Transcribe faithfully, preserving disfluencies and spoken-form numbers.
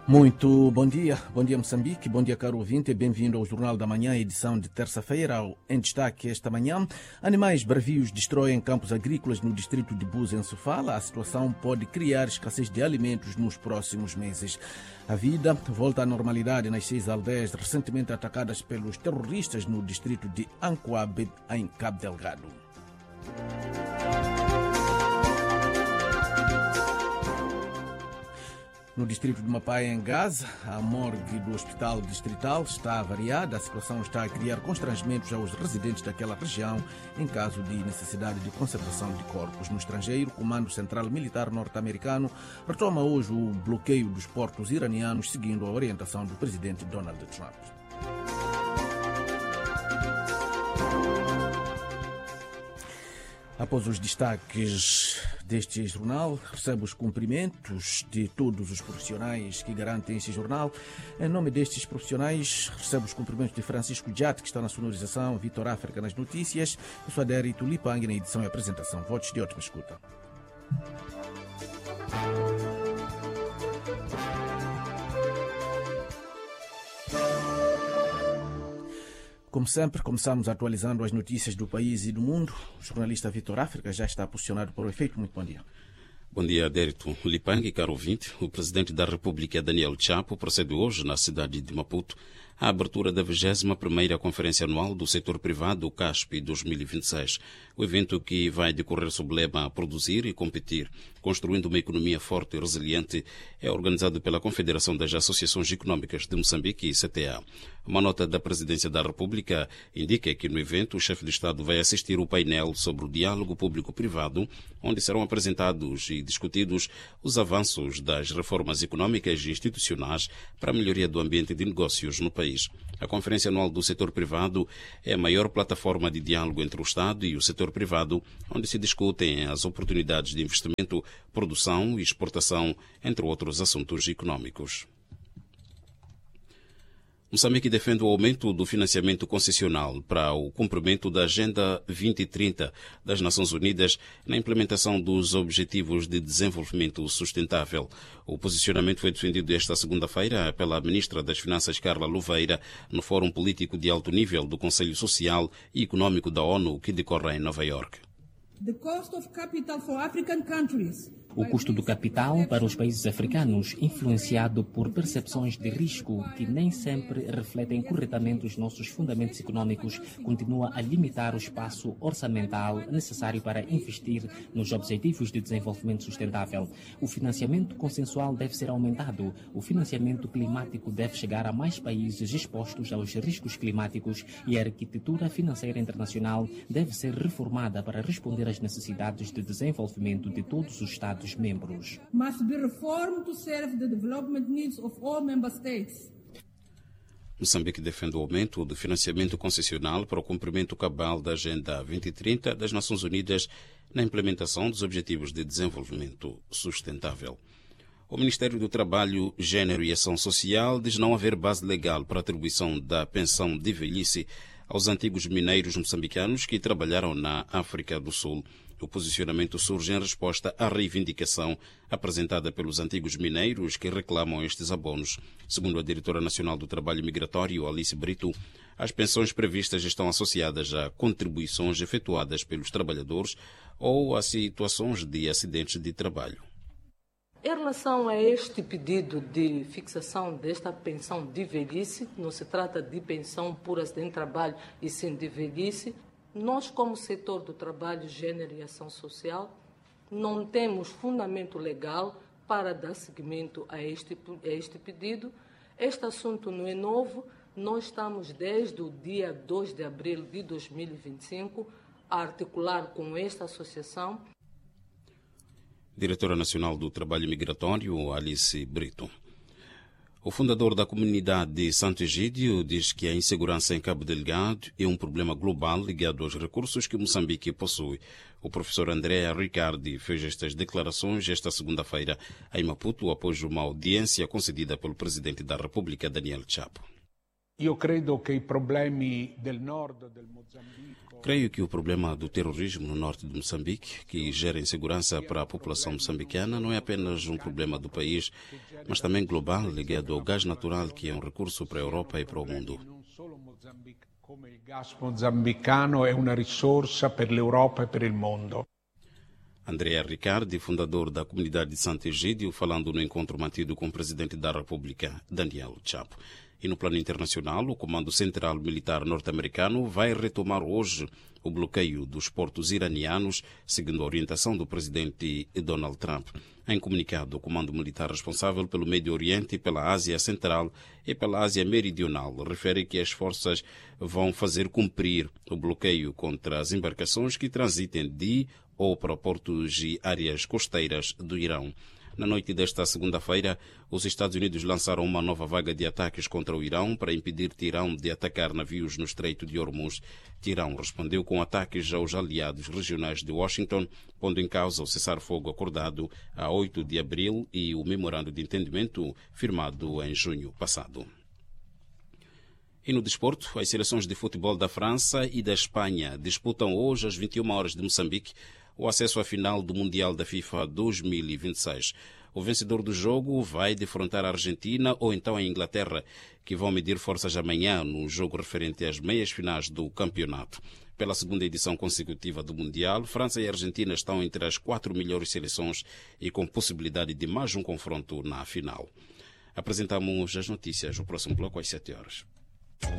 Muito bom dia, bom dia Moçambique, bom dia caro ouvinte, bem-vindo ao Jornal da Manhã, edição de terça-feira. Em destaque esta manhã, animais bravios destroem campos agrícolas no distrito de Buza, em Sofala. A situação pode criar escassez de alimentos nos próximos meses. A vida volta à normalidade nas seis aldeias recentemente atacadas pelos terroristas no distrito de Ancoabe, em Cabo Delgado. No distrito de Mapaia, em Gaza, a morgue do hospital distrital está variada. A situação está a criar constrangimentos aos residentes daquela região em caso de necessidade de conservação de corpos. No estrangeiro, o Comando Central Militar norte-americano retoma hoje o bloqueio dos portos iranianos, seguindo a orientação do presidente Donald Trump. Após os destaques deste jornal, recebe os cumprimentos de todos os profissionais que garantem este jornal. Em nome destes profissionais, recebe os cumprimentos de Francisco Jat, que está na sonorização, Vitor África nas notícias, eu sou Adérito Lipang na edição e apresentação. Votos de ótima escuta. Como sempre, começamos atualizando as notícias do país e do mundo. O jornalista Vitor África já está posicionado para o efeito. Muito bom dia. Bom dia, Adérito Lipang, caro ouvinte. O presidente da República, Daniel Chapo, procede hoje na cidade de Maputo à abertura da vigésima primeira Conferência Anual do Setor Privado, CASP dois mil e vinte e seis. O evento, que vai decorrer sob o lema Produzir e Competir, construindo uma economia forte e resiliente, é organizado pela Confederação das Associações Econômicas de Moçambique e C T A. Uma nota da Presidência da República indica que no evento o chefe de Estado vai assistir ao painel sobre o diálogo público-privado, onde serão apresentados e discutidos os avanços das reformas econômicas e institucionais para a melhoria do ambiente de negócios no país. A Conferência Anual do Setor Privado é a maior plataforma de diálogo entre o Estado e o setor privado, onde se discutem as oportunidades de investimento, produção e exportação, entre outros assuntos econômicos. Moçambique defende o aumento do financiamento concessional para o cumprimento da Agenda vinte e trinta das Nações Unidas na implementação dos Objetivos de Desenvolvimento Sustentável. O posicionamento foi defendido esta segunda-feira pela Ministra das Finanças, Carla Louveira, no Fórum Político de Alto Nível do Conselho Social e Econômico da ONU, que decorre em Nova Iorque. The cost of capital for African countries. O custo do capital para os países africanos, influenciado por percepções de risco que nem sempre refletem corretamente os nossos fundamentos econômicos, continua a limitar o espaço orçamental necessário para investir nos Objetivos de Desenvolvimento Sustentável. O financiamento consensual deve ser aumentado. O financiamento climático deve chegar a mais países expostos aos riscos climáticos e a arquitetura financeira internacional deve ser reformada para responder às necessidades de desenvolvimento de todos os Estados membros. Must be reformed to serve the development needs of all member states. Moçambique defende o aumento do financiamento concessional para o cumprimento cabal da Agenda vinte e trinta das Nações Unidas na implementação dos Objetivos de Desenvolvimento Sustentável. O Ministério do Trabalho, Gênero e Ação Social diz não haver base legal para a atribuição da pensão de velhice aos antigos mineiros moçambicanos que trabalharam na África do Sul. O posicionamento surge em resposta à reivindicação apresentada pelos antigos mineiros que reclamam estes abonos. Segundo a diretora nacional do Trabalho Migratório, Alice Brito, as pensões previstas estão associadas a contribuições efetuadas pelos trabalhadores ou a situações de acidentes de trabalho. Em relação a este pedido de fixação desta pensão de velhice, não se trata de pensão por acidente de trabalho e sim de velhice, nós, como setor do trabalho, gênero e ação social, não temos fundamento legal para dar seguimento a este, a este pedido. Este assunto não é novo. Nós estamos, desde o dia dois de abril de dois mil e vinte e cinco, a articular com esta associação. Diretora Nacional do Trabalho Migratório, Alice Brito. O fundador da comunidade de Santo Egídio diz que a insegurança em Cabo Delgado é um problema global ligado aos recursos que Moçambique possui. O professor André Ricardi fez estas declarações esta segunda-feira em Maputo, após uma audiência concedida pelo presidente da República, Daniel Chapo. Io credo che i problemi del nord del Mozambico... Creio que o problema do terrorismo no norte de Moçambique, que gera insegurança para a população moçambicana, não é apenas um problema do país, mas também global, ligado ao gás natural, que é um recurso para a Europa e para o mundo. Come il gas mozambicano è una risorsa per l'Europa e per il mondo. André Riccardi, fundador da comunidade de Santo Egídio, falando no encontro mantido com o presidente da República, Daniel Chapo. E no plano internacional, o Comando Central Militar norte-americano vai retomar hoje o bloqueio dos portos iranianos, seguindo a orientação do presidente Donald Trump. Em comunicado, o Comando Militar responsável pelo Médio Oriente, pela Ásia Central e pela Ásia Meridional refere que as forças vão fazer cumprir o bloqueio contra as embarcações que transitem de ou para portos e áreas costeiras do Irão. Na noite desta segunda-feira, os Estados Unidos lançaram uma nova vaga de ataques contra o Irão para impedir Teherão de atacar navios no Estreito de Hormuz. Teherão respondeu com ataques aos aliados regionais de Washington, pondo em causa o cessar-fogo acordado a oito de abril e o memorando de entendimento firmado em junho passado. E no desporto, as seleções de futebol da França e da Espanha disputam hoje às vinte e uma horas de Moçambique o acesso à final do Mundial da FIFA dois mil e vinte e seis. O vencedor do jogo vai defrontar a Argentina ou então a Inglaterra, que vão medir forças amanhã no jogo referente às meias finais do campeonato. Pela segunda edição consecutiva do Mundial, França e Argentina estão entre as quatro melhores seleções e com possibilidade de mais um confronto na final. Apresentamos as notícias no próximo bloco às sete horas.